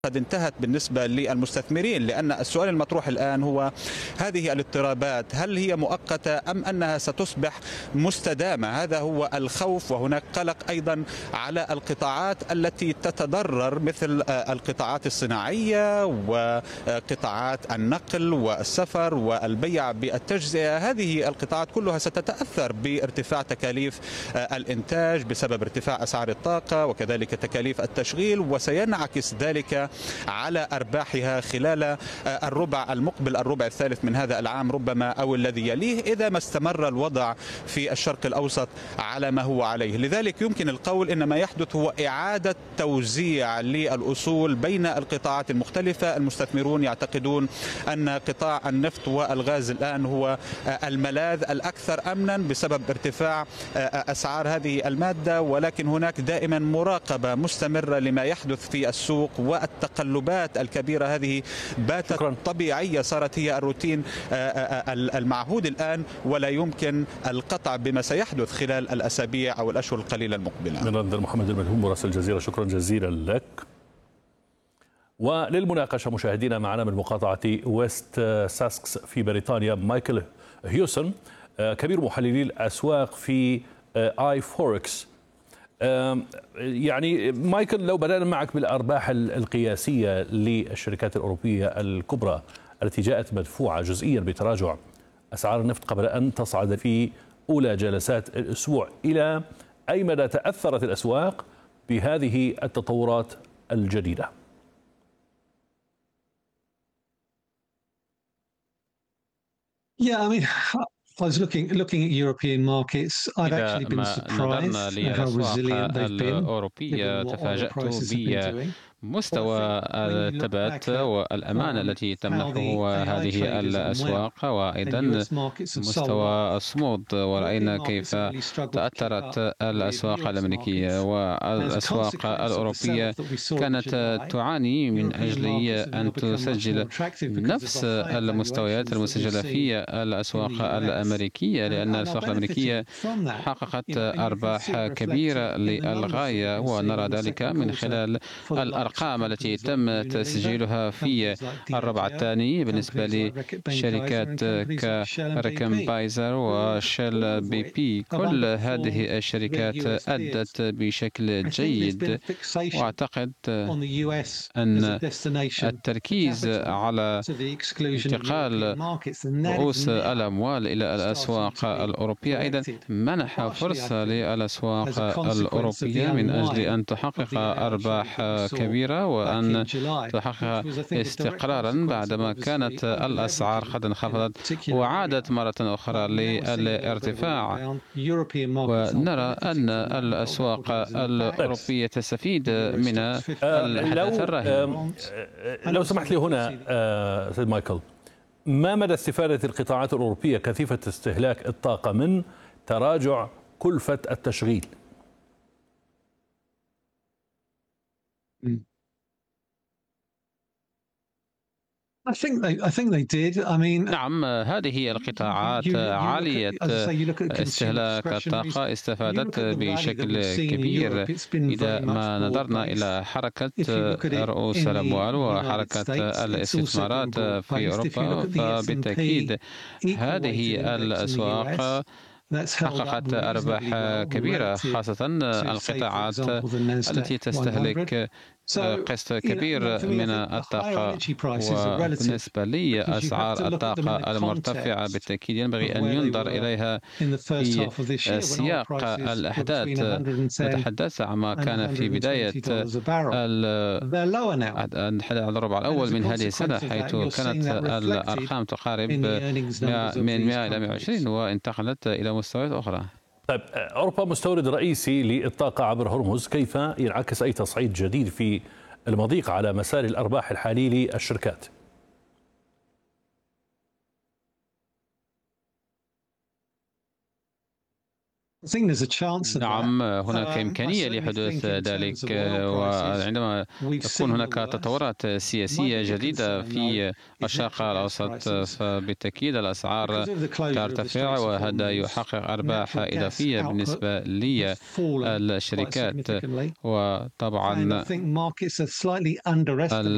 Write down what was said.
قد انتهت بالنسبة للمستثمرين، لأن السؤال المطروح الآن هو هذه الاضطرابات هل هي مؤقتة أم أنها ستصبح مستدامة؟ هذا هو الخوف، وهناك قلق أيضا على القطاعات التي تتضرر مثل القطاعات الصناعية وقطاعات النقل والسفر والبيع بالتجزئة. هذه القطاعات كلها ستتأثر بارتفاع تكاليف الإنتاج بسبب ارتفاع أسعار الطاقة وكذلك تكاليف التشغيل، وسينعكس ذلك على أرباحها خلال الربع المقبل، الربع الثالث من هذا العام ربما أو الذي يليه، إذا ما استمر الوضع في الشرق الأوسط على ما هو عليه. لذلك يمكن القول إن ما يحدث هو إعادة توزيع للأصول بين القطاعات المختلفة. المستثمرون يعتقدون أن قطاع النفط والغاز الآن هو الملاذ الأكثر أمنا بسبب ارتفاع أسعار هذه المادة، ولكن هناك دائما مراقبة مستمرة لما يحدث في السوق، والتقلبات الكبيرة هذه باتت طبيعية، صارت هي الروتين المعهود الآن، ولا يمكن القطع بما سيحدث خلال الأسابيع أو الأشهر القليلة المقبلة. من محمد الملهوم مراسل الجزيرة، شكرا جزيلا لك. وللمناقشة مشاهدينا معنا من مقاطعة ويست ساسكس في بريطانيا مايكل هيوسن، كبير محللي الأسواق في آي فوركس. يعني مايكل، لو بدأنا معك بالأرباح القياسية للشركات الأوروبية الكبرى التي جاءت مدفوعة جزئيا بتراجع أسعار النفط قبل أن تصعد في أولى جلسات الأسبوع، إلى أي مدى تأثرت الأسواق بهذه التطورات الجديدة؟ I was looking at European markets. I've actually been surprised at how resilient they've been. الأوروبية تفاجأت بمستوى الثبات والأمان التي تمنحه هذه الأسواق، وأيضا مستوى الصمود. ورأينا كيف تأثرت الأسواق الأمريكية والأسواق الأوروبية كانت تعاني من أجل أن تسجل نفس المستويات المسجلة في الأسواق الأمريكية، لأن الأسواق الأمريكية حققت أرباح كبيرة للغاية، ونرى ذلك من خلال الأرقام التي تم تسجيلها في الربع الثاني بالنسبة لشركات كريكن بايزر وشيل بي بي. كل هذه الشركات أدت بشكل جيد، وأعتقد أن التركيز على انتقال رؤوس الأموال إلى الأسواق الأوروبية أيضا منح فرصة للأسواق الأوروبية من أجل أن تحقق أرباح كبيرة وأن تحقق استقرارا بعدما كانت الأسعار قد انخفضت وعادت مرة أخرى للارتفاع. ونرى أن الأسواق الأوروبية تستفيد من الحدث الراهن. لو سمحت لي هنا سيد مايكل، ما مدى استفادة القطاعات الأوروبية كثيفة استهلاك الطاقة من تراجع كلفة التشغيل؟ نعم، هذه القطاعات عالية استهلاك الطاقة استفادت بشكل كبير. إذا ما نظرنا إلى حركة رؤوس الأموال وحركة الاستثمارات في أوروبا، فبالتأكيد هذه الأسواق حققت أرباح كبيرة، خاصة القطاعات التي تستهلك قسط كبير من الطاقة. وبالنسبة لي أسعار الطاقة المرتفعة بالتأكيد ينبغي أن ينظر إليها في سياق الأحداث. نتحدث عما كان في بداية الربع الأول من هذه السنة، حيث كانت الأرقام تقارب من 100 إلى 120 وانتقلت إلى مستويات أخرى. طيب، أوروبا مستورد رئيسي للطاقة عبر هرمز، كيف ينعكس أي تصعيد جديد في المضيق على مسار الأرباح الحالي للشركات؟ نعم، هناك إمكانية لحدوث ذلك، وعندما تكون هناك تطورات سياسية جديدة في الشرق الأوسط فبالتأكيد الأسعار ترتفع، وهذا يحقق أرباح إضافية بالنسبة للشركات. وطبعا